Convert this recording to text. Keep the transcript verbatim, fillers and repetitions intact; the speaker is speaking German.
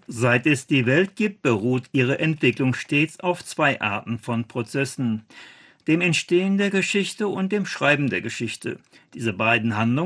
Seit es die Welt gibt, beruht ihre Entwicklung stets auf zwei Arten von Prozessen: dem Entstehen der Geschichte und dem Schreiben der Geschichte. Diese beiden Handlungen